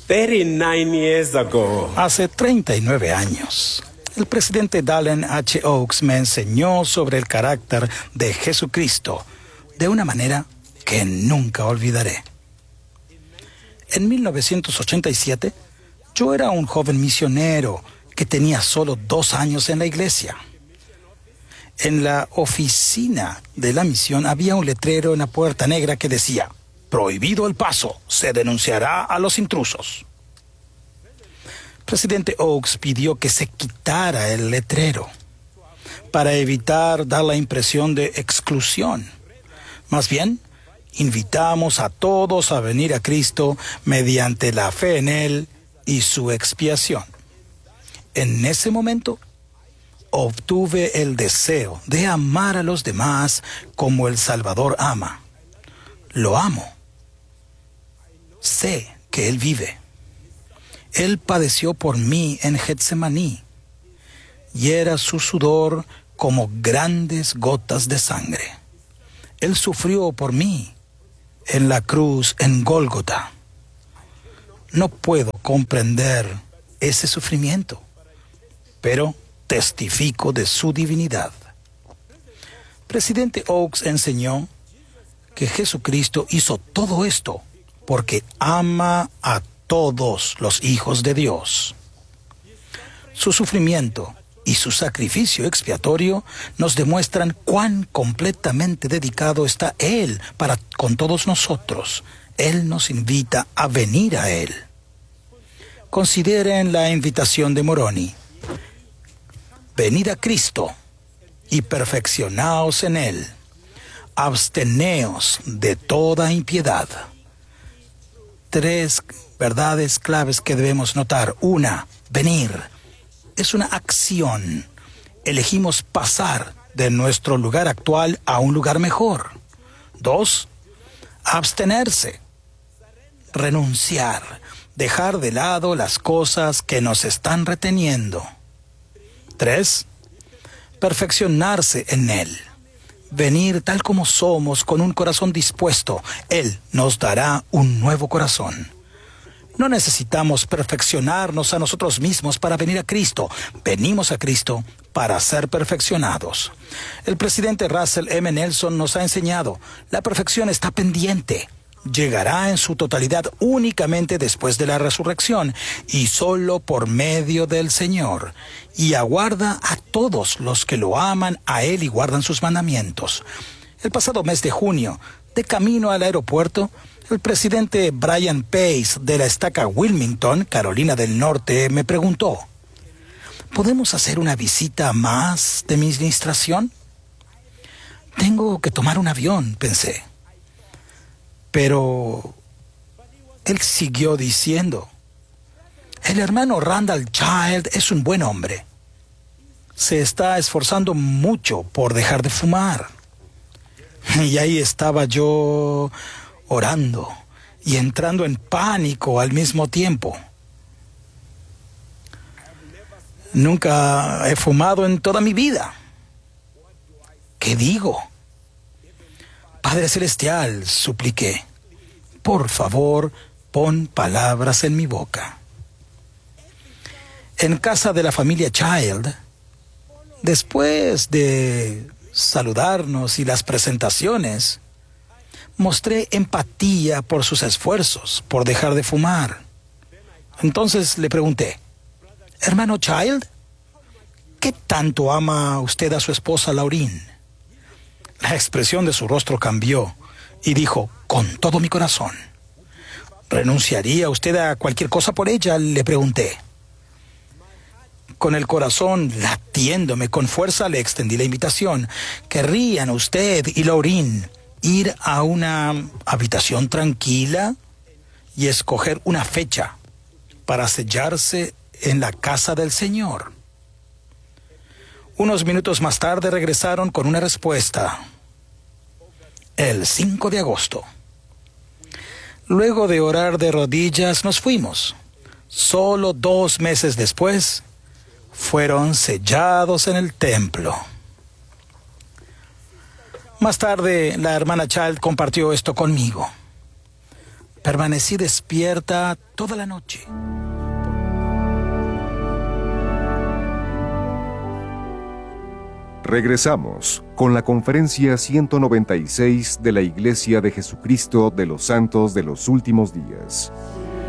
39 years ago, Hace 39 años, el presidente Dallin H. Oaks me enseñó sobre el carácter de Jesucristo de una manera que nunca olvidaré. En 1987, yo era un joven misionero que tenía solo 2 años en la iglesia. En la oficina de la misión había un letrero en la puerta negra que decía: "Prohibido el paso, se denunciará a los intrusos". Presidente Oaks pidió que se quitara el letrero para evitar dar la impresión de exclusión. Más bien, invitamos a todos a venir a Cristo mediante la fe en Él y su expiación. En ese momento, obtuve el deseo de amar a los demás como el Salvador ama. Lo amo. Sé que Él vive. Él padeció por mí en Getsemaní, y era su sudor como grandes gotas de sangre. Él sufrió por mí en la cruz en Gólgota. No puedo comprender ese sufrimiento, pero testifico de su divinidad. Presidente Oaks enseñó que Jesucristo hizo todo esto porque ama a todos los hijos de Dios. Su sufrimiento y su sacrificio expiatorio nos demuestran cuán completamente dedicado está Él para con todos nosotros. Él nos invita a venir a Él. Consideren la invitación de Moroni. Venid a Cristo y perfeccionaos en Él. Absteneos de toda impiedad. 3 verdades claves que debemos notar. 1. Venir. Es una acción. Elegimos pasar de nuestro lugar actual a un lugar mejor. 2. Abstenerse. Renunciar. Dejar de lado las cosas que nos están reteniendo. 3. Perfeccionarse en Él. Venir tal como somos con un corazón dispuesto. Él nos dará un nuevo corazón. No necesitamos perfeccionarnos a nosotros mismos para venir a Cristo. Venimos a Cristo para ser perfeccionados. El presidente Russell M. Nelson nos ha enseñado: la perfección está pendiente. Llegará en su totalidad únicamente después de la resurrección y solo por medio del Señor. Y aguarda a todos los que lo aman a Él y guardan sus mandamientos. El pasado mes de junio, de camino al aeropuerto, el presidente Brian Pace de la estaca Wilmington, Carolina del Norte, me preguntó: ¿podemos hacer una visita más de mi administración? Tengo que tomar un avión, pensé. Pero él siguió diciendo: el hermano Randall Child es un buen hombre. Se está esforzando mucho por dejar de fumar. Y ahí estaba yo orando y entrando en pánico al mismo tiempo. Nunca he fumado en toda mi vida. ¿Qué digo? Padre Celestial, supliqué, por favor, pon palabras en mi boca. En casa de la familia Child, después de saludarnos y las presentaciones, mostré empatía por sus esfuerzos por dejar de fumar. Entonces le pregunté: hermano Child, ¿qué tanto ama usted a su esposa Laureen? La expresión de su rostro cambió y dijo: con todo mi corazón. ¿Renunciaría usted a cualquier cosa por ella?, le pregunté. Con el corazón latiéndome con fuerza le extendí la invitación. ¿Querrían usted y Laureen ir a una habitación tranquila y escoger una fecha para sellarse en la casa del Señor? Unos minutos más tarde regresaron con una respuesta: el 5 de agosto. Luego de orar de rodillas nos fuimos. Solo 2 meses después, fueron sellados en el templo. Más tarde, la hermana Child compartió esto conmigo. Permanecí despierta toda la noche. Regresamos con la conferencia 196 de la Iglesia de Jesucristo de los Santos de los Últimos Días.